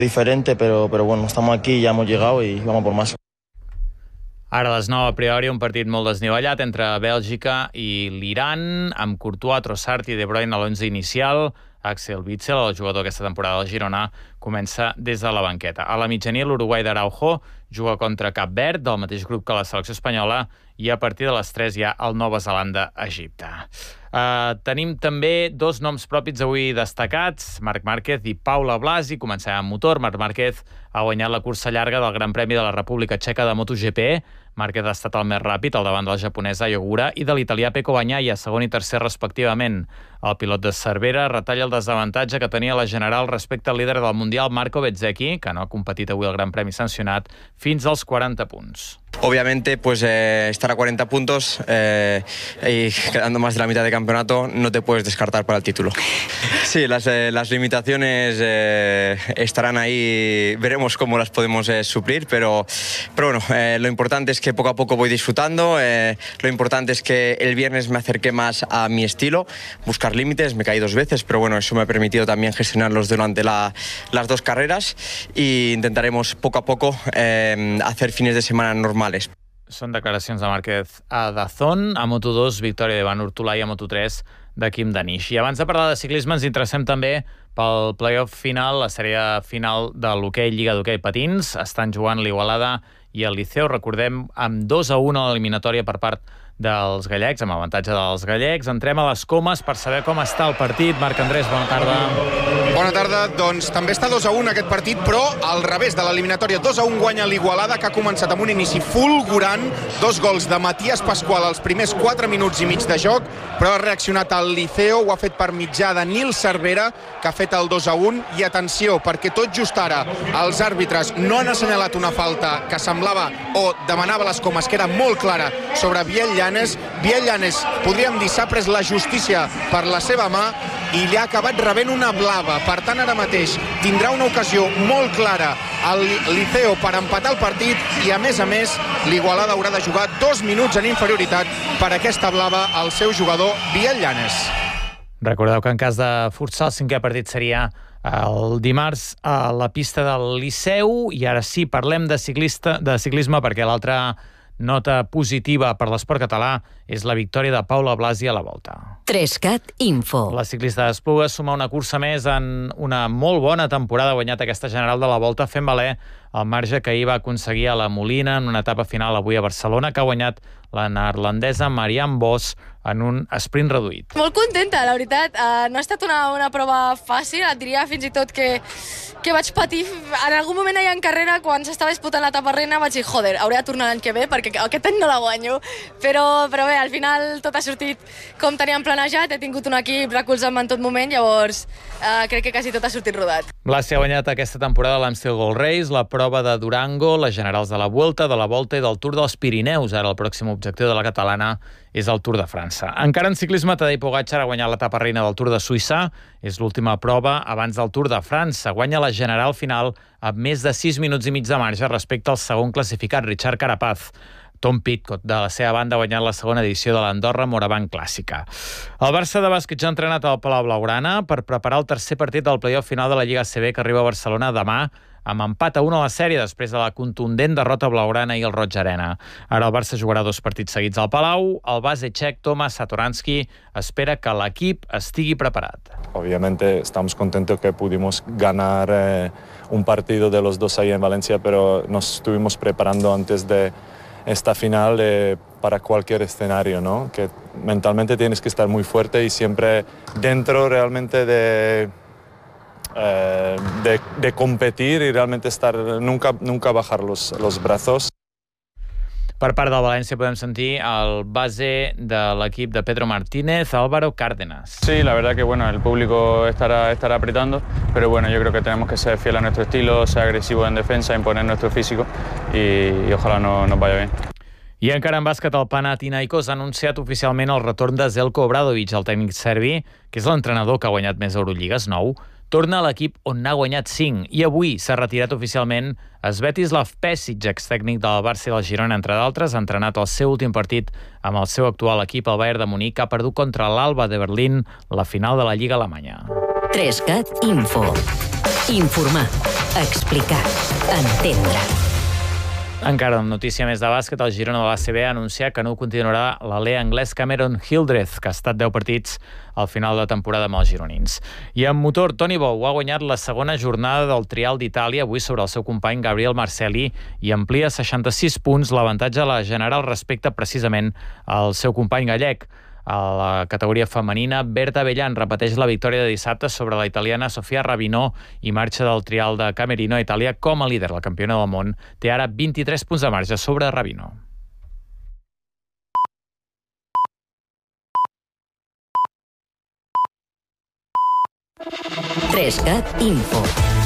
Diferente, pero bueno, estamos aquí, ya hemos llegado y vamos por más. Ara a les 9, a priori, un partit molt desnivellat entre Bèlgica i l'Iran, amb Courtois, Trossard i De Bruyne a l'11 inicial. Axel Witsel, el jugador aquesta temporada del Girona, comença des de la banqueta. A la mitjanit, l'Uruguai d'Araujo juga contra Cap Verd, del mateix grup que la selecció espanyola, i a partir de les 3 hi ha el Nova Zelanda-Egipte. Tenim també dos noms propis avui destacats, Marc Márquez i Paula Blasi. Comencem amb motor. Marc Márquez ha guanyat la cursa llarga del Gran Premi de la República Txeca de MotoGP. Márquez ha estat el més ràpid al davant del japonès Ayogura i de l'italià Pecco Bagnaia, segon i tercer respectivament. El pilot de Cervera retalla el desavantatge que tenia la general respecte al líder del Mundial Marco Bezzecchi, que no ha competit avui al Gran Premi sancionat, fins als 40 punts. Obviamente, pues estar a 40 puntos y quedando más de la mitad de campeonato, no te puedes descartar para el título. Sí, las limitaciones estarán ahí, veremos cómo las podemos suplir, pero bueno, lo importante es que poco a poco voy disfrutando, lo importante es que el viernes me acerqué más a mi estilo, buscar límites, me caí 2 veces, pero bueno, eso me ha permitido también gestionarlos durante las 2 carreras y intentaremos poco a poco hacer fines de semana normales. Són declaracions de Márquez a Dazón. A Moto2, victòria de Van Urtulà, i a Moto3 de Quim Danish. I abans de parlar de ciclisme ens interessem també pel play-off final, la sèrie final de l'hoquei Lliga d'Hoquei Patins. Estan jugant l'Igualada i el Liceu, recordem, amb 2-1 a l'eliminatòria per part dels gallecs, amb avantatge dels gallecs. Entrem a les comes per saber com està el partit. Marc Andrés, bona tarda. Bona tarda. Doncs també està 2-1 aquest partit, però al revés de l'eliminatòria. 2-1 guanya l'Igualada, que ha començat amb un inici fulgurant. 2 gols de Matías Pascual als primers 4 minuts i mig de joc, però ha reaccionat al Liceo, ho ha fet per mitjà de Nil Cervera, que ha fet el 2-1. I atenció, perquè tot just ara els àrbitres no han assenyalat una falta que semblava o demanava les comes, que era molt clara, sobre Biel Llanes. Biel Llanes, podríem dir, s'ha pres la justícia per la seva mà i li ha acabat rebent una blava. Per tant, ara mateix tindrà una ocasió molt clara al Liceo per empatar el partit i, a més, l'Igualada haurà de jugar 2 minuts en inferioritat per aquesta blava al seu jugador Biel Llanes. Recordeu que en cas de forçar el 5è partit seria el dimarts a la pista del Liceu. I ara sí, parlem de ciclisme, perquè l'altra nota positiva per l'esport català és la victòria de Paula Blasi a la Volta. 3Cat Info. La ciclista d'Esplugues suma una cursa més en una molt bona temporada. Ha guanyat aquesta general de la Volta fent valer el marge que ahir va aconseguir a la Molina en una etapa final avui a Barcelona, que ha guanyat la neerlandesa Marianne Vos en un sprint reduït. Molt contenta, la veritat. No ha estat una prova fàcil, et diria fins i tot que vaig patir. En algun moment allà en carrera, quan s'estava disputant l'etapa reina, vaig dir, joder, hauré de tornar l'any que ve, perquè aquest any no la guanyo. Però bé, al final tot ha sortit com teníem planejat, he tingut un equip recolzant-me en tot moment, llavors crec que quasi tot ha sortit rodat. Blasi ha guanyat aquesta temporada l'Amstel Gold Race, la prova de Durango, les generals de la Vuelta i del Tour dels Pirineus. Ara el pròxim objectiu de la catalana és el Tour de França. Encara en ciclisme, Tadej Pogačar ha guanyat l'etapa reina del Tour de Suïssa. És l'última prova abans del Tour de França. Guanya la general final amb més de 6 minuts i mig de marge respecte al segon classificat, Richard Carapaz. Tom Pidcock, de la seva banda, ha guanyat la segona edició de l'Andorra Moraván Clàssica. El Barça de bàsquet ja ha entrenat al Palau Blaugrana per preparar el tercer partit del play-off final de la Lliga ACB, que arriba a Barcelona demà, amb empat a 1 a la sèrie després de la contundent derrota blaugrana i el Roig Arena. Ara el Barça jugarà 2 partits seguits al Palau. El base txec Tomas Satoransky espera que l'equip estigui preparat. Obviamente estamos contentos que pudimos ganar un partido de los 2 ahí en Valencia, pero nos estuvimos preparando antes de esta final para cualquier escenario, ¿no? Que mentalmente tienes que estar muy fuerte y siempre dentro realmente de competir y realmente estar nunca bajar los brazos. Per part del València podem sentir el base de l'equip de Pedro Martínez, Álvaro Cárdenas. Sí, la verdad que bueno, el público estará apretando, pero bueno, yo creo que tenemos que ser fieles a nuestro estilo, ser agresivos en defensa, imponer nuestro físico y ojalá nos vaya bien. I encara en bàsquet, el Panathinaikos ha anunciat oficialment el retorn de Zeljko Obradović, el tècnic serbi, que és l'entrenador que ha guanyat més Eurolligas, 9, torna a l'equip on n'ha guanyat 5, i avui s'ha retirat oficialment Svetislav Pesic, extècnic del Barça i del Girona, entre d'altres. Ha entrenat el seu últim partit amb el seu actual equip, el Bayern de Munic, que ha perdut contra l'Alba de Berlín la final de la Lliga alemanya. 3Cat Info. Informar. Explicar. Entendre. Encara una notícia més de bàsquet, el Girona de l'ACB ha anunciat que no continuarà l'alè anglès Cameron Hildreth, que ha estat 10 partits al final de temporada amb els gironins. I en motor, Toni Bou ha guanyat la segona jornada del Trial d'Itàlia, avui sobre el seu company Gabriel Marcelli, i amplia 66 punts l'avantatge a la general respecte precisament al seu company gallec. A la categoria femenina, Berta Bellan repeteix la victòria de dissabte sobre la italiana Sofia Rabinò i marxa del Trial de Camerino a Itàlia com a líder. La campiona del món té ara 23 punts de marge sobre Rabinò. Trescat Info.